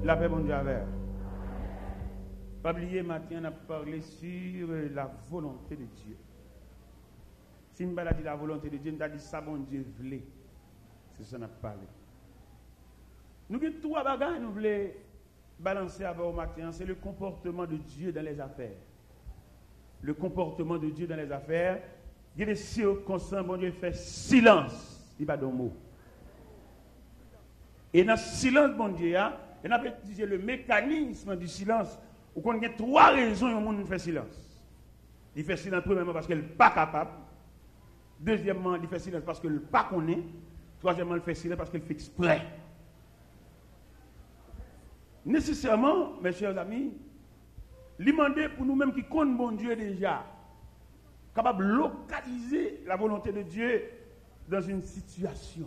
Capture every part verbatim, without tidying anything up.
La paix, bon Dieu, avec. Pas oublier, matin, on a parlé sur la volonté de Dieu. Si on a dit la volonté de Dieu, on a dit ça, bon Dieu, voulait. C'est ça qu'on a parlé. Nous avons trois bagages, nous voulons balancer avant au matin. C'est le comportement de Dieu dans les affaires. Le comportement de Dieu dans les affaires. Il y a des circonstances, bon Dieu, fait silence. Il n'y a pas de mot. Et dans le silence, bon Dieu, on a dit le mécanisme du silence. Ou qu'on a trois raisons où le monde fait silence. Il fait silence premièrement parce qu'il n'est pas capable. Deuxièmement, il fait silence parce qu'il n'est pas connaît. Troisièmement, il fait silence parce qu'il fait exprès. Nécessairement, mes chers amis, demander pour nous-mêmes qui connaissent bon Dieu déjà, capable de localiser la volonté de Dieu dans une situation.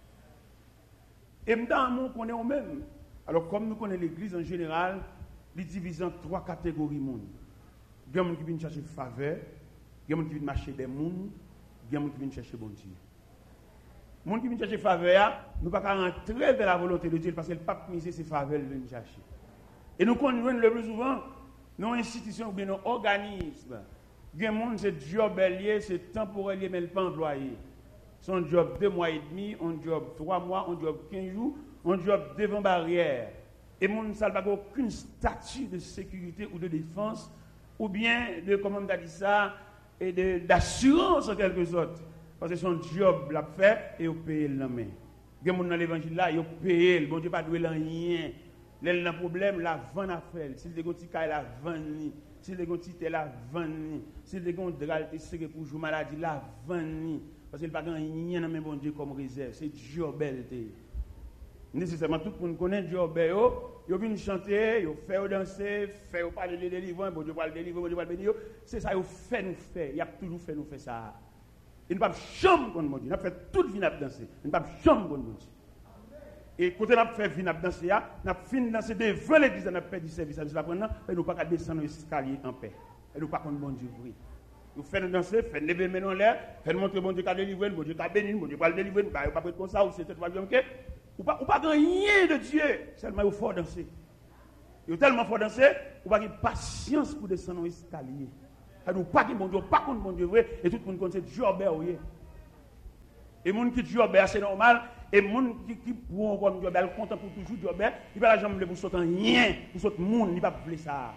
Et dans le monde qu'on est au même. Alors, comme nous connaissons l'Église en général, il divise en trois catégories de monde. Il y a des gens qui viennent chercher faveur, il y a des gens qui viennent marcher des mondes, il y a des gens qui viennent chercher bon Dieu. Les gens qui viennent chercher faveur, nous ne pouvons pas rentrer vers la volonté de Dieu parce que le pape mise ses faveurs viennent chercher. Et nous connaissons le plus souvent nos institutions ou bien nos organismes. Il y a des gens c'est job lié, c'est temporaire, mais il n'est pas employé. Son job deux mois et demi, un job trois mois, un job quinze jours, un job devant barrière. Et mon ne n'a aucune statut de sécurité ou de défense, ou bien de, comment on a dit ça, et de, d'assurance en quelque sorte. Parce que son job l'a fait et il paye le main. Il y a des gens dans l'évangile là, il paye, le bon Dieu pas doué rien. Il a un problème, la vente à faire. S'il y a des gens qui la vente, s'il y a des gens qui la vente, s'il y a des gens qui serré pour jouer maladie, la vente. Parce qu'il n'y a pas rien dans bon Dieu comme réserve. C'est job belté. Nécessairement, tout le monde connaît job. Ils viennent chanter, ils font danser, ils font parler de délivrance, bon Dieu va le délivrer, bon Dieu va le bénir. C'est ça, ils fait nous faire. Il y a toujours fait nous faire ça. Ils ne peuvent pas chambre contre mon Dieu. Ils ont fait toute vie à danser. Ils ne peuvent pas chambre contre mon Dieu. Et quand on a fait vie à danser, on a fini de danser devant l'église, on a fait du service. Nous ne pouvons pas descendre l'escalier en paix. Et nous ne pouvons pas contre mon Dieu. Nous faisons danser, faisons lever les mains en l'air, faisons montrer bon Dieu qui a délivré, bon Dieu qui a béni, bon Dieu qui a délivré, nous ne pouvons pas être comme ça, ou c'est tout le monde. Ou pas, ou pas rien de Dieu, seulement il faut danser. Il faut tellement fort danser, ou pas avoir patience pour descendre l'escalier. Ou pas que mon Dieu, pas contre mon Dieu vrai, et tout le monde connaît Dieu obéit. Et les gens qui Dieu obéit, c'est normal, et les gens qui qui pour comme Dieu obéit, content pour toujours Dieu obéit, il va la jambe pour sauter rien, pour sauter monde, il va pas vouloir ça.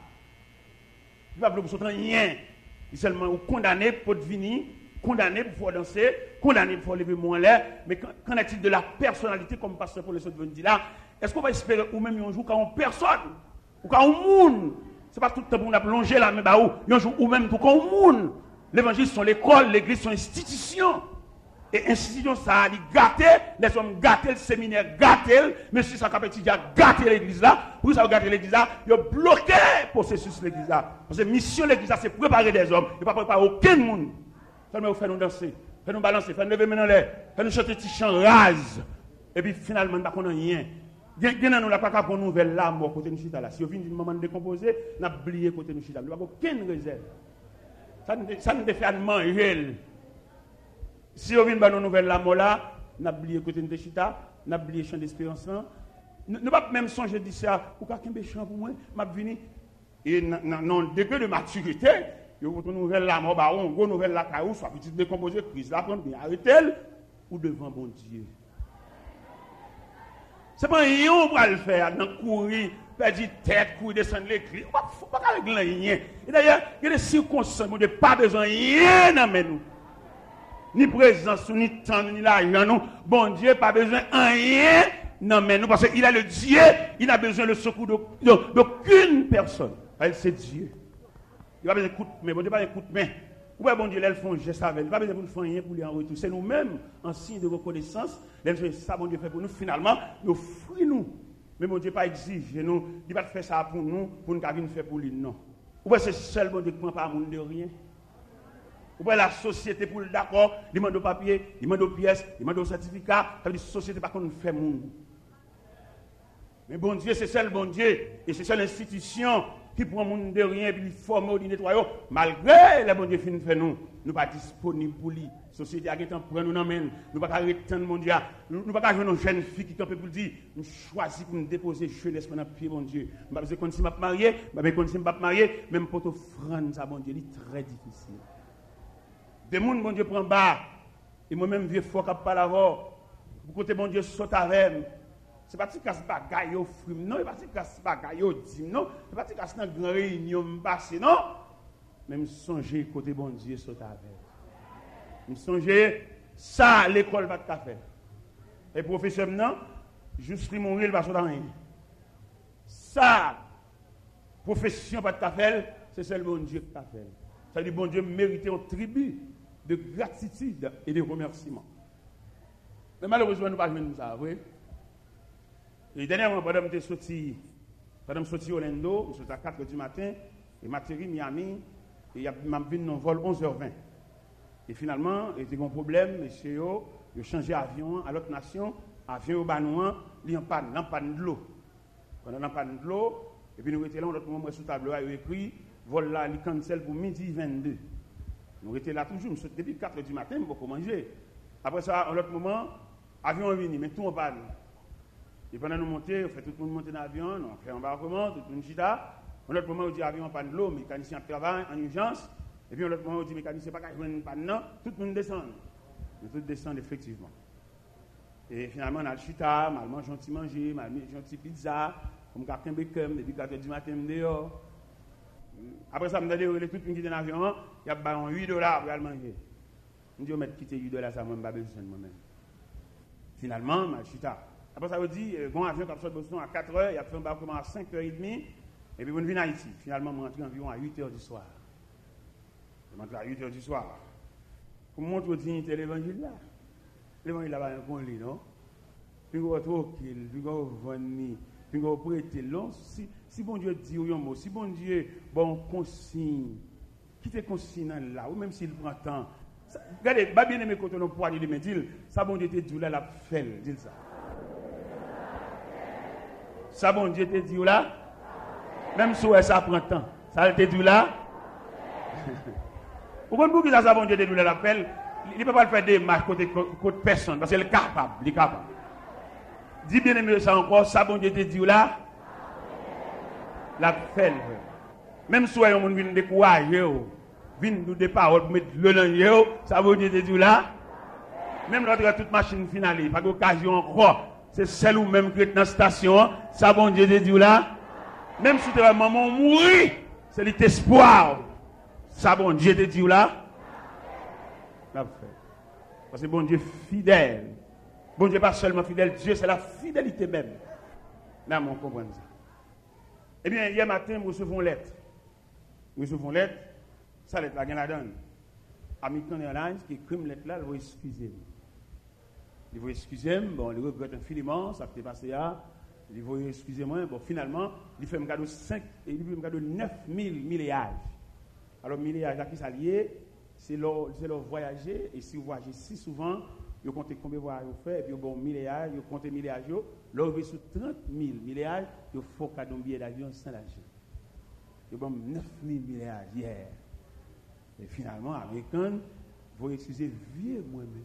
Il va pas vouloir sauter rien. Il seulement condamné pour venir, condamné pour pouvoir danser, condamné pour lever mon l'air, mais qu'en est-il de la personnalité, comme pasteur pour les autres dit là, est-ce qu'on va espérer ou même un jour quand on personne, ou quand on monde, c'est pas tout le temps pour nous plonger là, mais bah où, un jour ou même pour qu'on monde, l'évangile sont l'école, l'église sont institutions, et institutions ça a gâté, les hommes gâté le séminaire, gâté, mais si ça a gâté l'église là, pour ça a gâté l'église là, il a bloqué le processus de l'église là, parce que la mission de l'église là, c'est préparer des hommes, il ne pas préparer aucun monde. Seulement, faire nous danser, faire nous balancer, faire nous lever maintenant l'air, faire nous chanter des chants rases. Et puis finalement, nous n'avons rien. Nous n'avons pas qu'à nouvelle là, mort côté nous chita là. Si on vient d'une moment décomposé, nous avons oublié côté nous chita. Nous n'avons aucune réserve. Ça nous fait à manger. Si on vient d'une nouvelle là, mort là, nous avons oublié côté nous chita, nous avons oublié chant d'espérance. Nous ne pas même songer de ça. Ou quelqu'un méchant pour moi, m'a venu. Et dans le degré de maturité, il y a une nouvelle là, une nouvelle là, soit petite décomposée, crise là, prendre bien, arrêtez-le, ou devant bon Dieu. C'est pas rien on va le faire, dans courir, perdre tête, courir, descendre l'église. Il ne faut pas régler rien. Et d'ailleurs, il y a des circonstances, il n'y a pas besoin de rien dans nous. Ni présence, ni temps, ni l'argent, nous. Bon Dieu, pas besoin de rien dans nous, parce qu'il a le Dieu, il n'a besoin de secours d'aucune personne. C'est Dieu. Il n'y a pas besoin de coup de main. Bon Dieu, pas de coup de main. Ouais, bon Dieu, elles font un geste avec. Il n'y a pas besoin de faire rien pour lui en retour. C'est nous-mêmes, en signe de reconnaissance. Elles font ça, bon Dieu fait pour nous. Finalement, nous offrons nous. Mais bon Dieu, pas exiger nous. Il va faire ça pour nous, pour nous faire pour lui. Non. Ouais, c'est seul bon Dieu qui ne prend pas monde de rien. Ouais, la société pour le d'accord, il demande au papier, il demande aux pièces, il demande au certificat. Ça veut dire que la société, par contre, nous fait monde. Mais bon Dieu, c'est seul bon Dieu. Et c'est seule institution qui prend monde de rien et puis former ou nettoyer malgré les bon Dieu fin fait nous nous pas disponible pour lui. Société a temps prendre nous dans main, nous pas arrêter mon Dieu. Nous pas jouer une jeune fille qui campé pour dire, nous choisi pour nous déposer jeunesse dans pied mon Dieu. Pas besoin qu'on s'y m'a marié, pas besoin qu'on s'y m'a marié, même pour t'offrir ça mon Dieu, c'est très difficile. Des gens mon Dieu prend bas et moi-même vieux fort qui parle avant. Pour côté mon Dieu saute avec. C'est pas si casse bagaille au frime non, c'est pas si casse bagaille au dim non, c'est pas si casse dans grand réunion passé non. Même songer côté bon Dieu saute avec. Me songer ça l'école va te faire. Et professeur non, juste mourir il va sauter rien. Ça profession va te faire, c'est seul bon Dieu qui t'a fait. Ça dit bon Dieu mérite un tribut de gratitude et de remerciement. Mais malheureusement nous pas jouer ça, oui. Et dernièrement, pendant que je suis sorti, pendant que je suis sorti Orlando, je suis à quatre heures du matin, et je suis Miami, et je suis venu dans le vol onze heures vingt. Et finalement, il y a eu un problème, monsieur, il a changé d'avion à l'autre nation, avion au Banouan, il y a un panne, un panne de l'eau. Pendant un panne de l'eau, et puis nous étions là, on a moment sous tableau, il a écrit, vol là, il cancel pour midi vingt-deux. Nous étions là toujours, depuis quatre heures du matin, on peut manger. Après ça, à l'autre moment, avion est venu, mais tout en panne. Et pendant nous monter, on fait tout le monde monter dans l'avion, on fait embarquement, tout le monde chita. À l'autre moment, on dit avion en panne de l'eau, mécanicien travaille en urgence. Et puis à l'autre moment, on dit mécanicien pas qu'à jouer une panne, non, tout le monde descend. Nous tous descendons effectivement. Et finalement, on a le chita, on a gentil manger, on a gentil pizza, comme quelqu'un bécam, depuis quatre heures du matin, dehors. Après ça, on a dit tout le monde qui est dans l'avion, il y a huit dollars pour aller manger. On dit on va quitter huit dollars, ça ne m'a pas besoin de moi-même. Finalement, on a le chita. Après ça veut dire, bon avion qui a sorti de Boston à quatre heures, il a fait un embarquement à cinq heures trente, et puis on vient à Haïti. Finalement, on rentre environ à huit heures du soir. On rentre à huit heures du soir. Pour montrer aux dignités l'évangile là. L'évangile là-bas, il y a un lit, non? Puis on va tranquille, puis on va venir, puis on va prêter. Si, si bon Dieu dit un mot, si bon Dieu, bon, consigne, quittez consigne là, ou même s'il prend temps. Ça, regardez, pas bien aimé quand on a poids de me dire, ça bon Dieu te dit là, la fait, dis ça. Ça, bon Dieu te dit là, même si ça prend temps, ça te dit là. Vous comprenez que ça, bon Dieu te dit là, l'appel, il ne peut pas le faire des marches côté personne, parce qu'il est capable, il est capable. Dis bien aimé ça encore, ça, bon Dieu te dit là, la fait. Même si on vient décourager, vient nous des paroles pour mettre le langue, ça, bon Dieu te dit là, même l'autre toute machine finale, pas d'occasion encore. C'est celle où même qui est dans la station, ça bon Dieu te dit là. Même si tu as maman mourir, c'est l'espoir. Ça bon Dieu te dit là. La fait. Parce que bon Dieu fidèle. Bon Dieu pas seulement fidèle, Dieu c'est la fidélité même. Là, on comprend ça. Eh bien, hier matin, nous recevons une lettre. Nous recevons une lettre. Ça, lettre là, il y a la donne. American Airlines qui écrit une lettre là, elle va excuser. Il faut excuser, bon, il regrette infiniment, ça peut passer là. Il faut excusez-moi, bon, finalement, il fait un cadeau cinq et il fait un cadeau neuf mille milliards. Alors, milliards, à qui ça lié, c'est leur, c'est leur voyager, et si vous voyagez si souvent, vous comptez combien de voyages vous faites, et puis bon, milliards, vous comptez milliards, là, vous sur trente mille milliards, vous faites cadeau de billet d'avion sans l'argent. Vous bon neuf mille milliards hier. Et finalement, Américain, vous excusez vieux moi-même.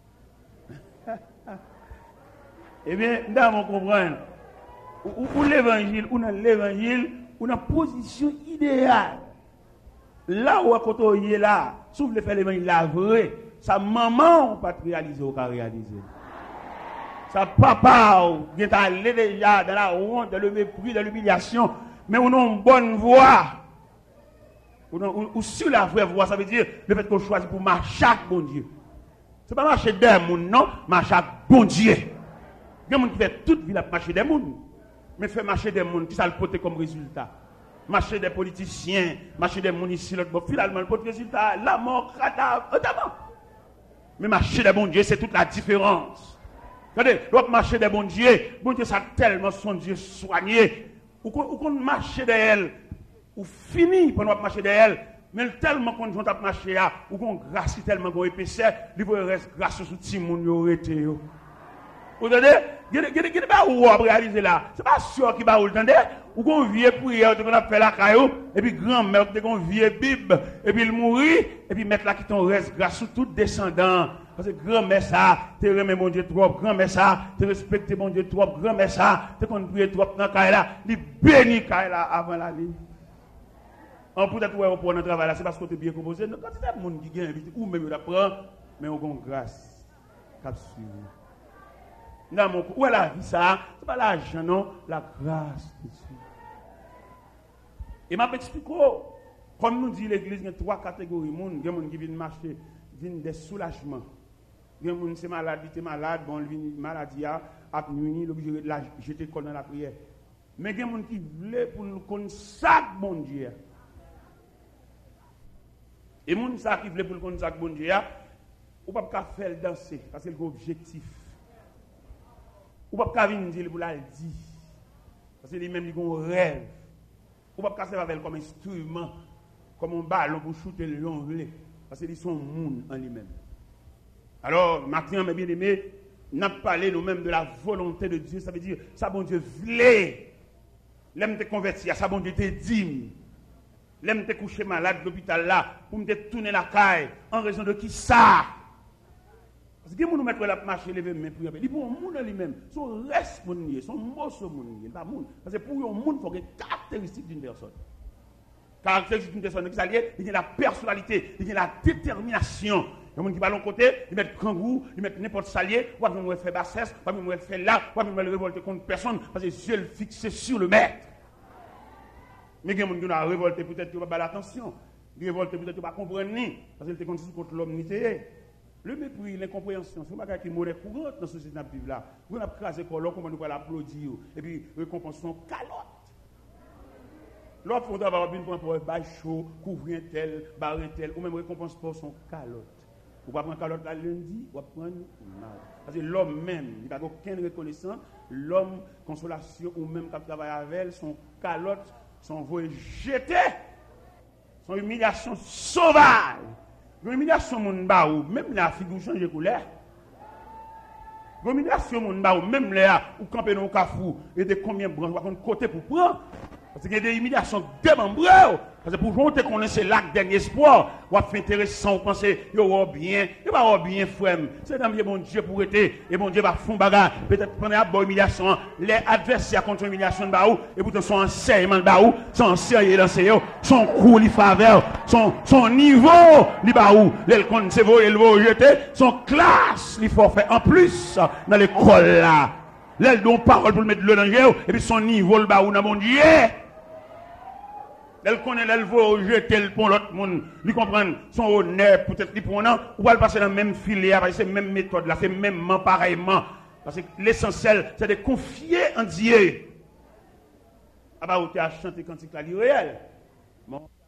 Eh bien, nous devons comprendre. Ou l'évangile, ou dans l'évangile, ou dans la position idéale. Là où on est là, si vous voulez faire l'évangile la vraie, sa maman n'a pas réalisé ou pas réalisé. Sa papa est allé déjà dans la honte, dans le mépris, dans l'humiliation, mais on a une bonne voie. Ou, ou, ou sur la vraie voie, ça veut dire le fait qu'on choisit pour marcher avec bon Dieu. Ce n'est pas marcher des gens, non, marcher avec bon Dieu. Il y a des gens qui fait toute vie pour marcher des gens, mais fait marcher des gens, qui ça le porte comme résultat. Marcher des politiciens, marcher des gens ici, l'autre, bon, finalement, le porte résultat, la mort, notamment. Mais marcher des bons Dieu, c'est toute la différence. Regardez, l'autre marcher des bons Dieu, bon Dieu, ça tellement son Dieu soigné. Ou qu'on marche d'elle, ou fini pendant marcher d'elle. Mais tellement qu'on a marché, ou qu'on grâce tellement qu'on épaisseur, il faut rester grâce sur tout le monde qui été. Vous entendez? Il y a pas où on réaliser là. C'est pas sûr qu'il va vous entendre. Ou qu'on vieux prière, qu'on a fait la caillou, et puis grand-mère, qu'on vieux Bible, et puis il mourit, et puis mettre là qui ton reste grâce à tout descendant. Parce que grand-mère ça, tu remets mon Dieu trop, grand-mère ça, tu respectes mon Dieu trop, grand-mère ça, tu qu'on prie trop dans caille là, il bénit caille là avant la vie. On peut être ouais pour notre travail là, c'est parce que tu es bien composé. Quand il y a des gens qui gagnent, ou même ils apprennent, mais on a grâce. Capsule. Dans mon où est la vie ça? C'est pas l'argent non, la grâce de Dieu. Et m'a expliqué comme nous dit l'église, il y a trois catégories de monde, il y a des gens qui viennent marcher, viennent des soulagements. Il y a des gens qui sont malades, ils sont malades, bon, ils maladie à nuit, l'obligé de la jeter dans la prière. Mais il y a des gens qui veulent pour nous connaître ça bon Dieu. Et les gens qui veulent pour nous connaître ça bon Dieu, ou pas faire danser parce que c'est l'objectif. Ou pas venir dire pour la dire parce que lui-même il a un rêve. Ou pas servir comme instrument, comme un ballon pour shooter le lion parce qu'ils sont monde en lui-même. Alors maintenant mes bien-aimés, nous avons parlé nous-mêmes de la volonté de Dieu, ça veut dire ça bon Dieu voulait. L'aime te convertir, ça bon Dieu te dit. L'aime te coucher malade à l'hôpital là pour me tourner la caille en raison de qui ça? Parce que nous mettre la marche lever main pour il pour un monde lui-même, son reste monde, son mot son monde, pas monde parce que pour un monde il faut une caractéristique d'une personne. Caractéristique d'une personne qui s'allie, il y a la personnalité, il y a la détermination. Il y a des gens qui vont de côté, ils mettent kangourou, ils mettent n'importe salier, ou bien ils faire bassesse, ou bien ils faire là, ou bien ils révolter contre personne parce que Dieu le fixe sur le maître. Mais il y a des gens qui ont révolté, peut-être qu'ils n'ont pas l'attention. Ils révoltent, peut-être qu'ils n'ont pas comprendre ni, parce qu'ils étaient contre l'homme. Le mépris, l'incompréhension, c'est un bagage qui est mauvais courant dans la société là. Vous avez crasé colon, comment nous pouvons l'applaudir, et puis récompense son calotte. L'autre, il faut avoir une point pour un bail chaud, couvrir un tel, barrer un tel, ou même récompense pour son calotte. Vous ne pouvez pas prendre calotte là lundi, ou prendre mal. Parce que l'homme même, il n'a aucune reconnaissance, l'homme, consolation, ou même qui travaille avec elle, son calotte, son voie jeté, son humiliation sauvage. L'humiliation mon baou, même la figure change de couleur. L'humiliation mon baou, même là où camper dans le cafou et de combien de branches on côté pour prendre. Parce qu'il y a des humiliations démembrées. Parce que pour vous te connaissez l'acte dernier espoir, ou à faire intéressant, vous pensez, il y aura bien, il va y avoir bien, frère. C'est dans le bon Dieu pour être, et bon Dieu va faire bagarre. Peut-être prendre la bonne humiliation, les adversaires contre l'humiliation de Baou, et pourtant son enseignement de Baou, son sérieux d'enseignement, son coup, li faveur, son, son niveau, li Baou, l'el compte, c'est vous, il va jeter, son classe, li forfait. En plus, dans l'école là, l'el donne parole pour le mettre le danger, et puis son niveau, le Baou, dans mon Dieu. Elle connaît, elle veut jeter le pont l'autre monde, lui comprendre son honneur, peut-être lui prendre, ou elle passer dans la même filière, c'est la même méthode, là, c'est même pareillement. Parce que l'essentiel, c'est de confier en Dieu. Ah bah, où tu as chanté quand il est réel. Bon.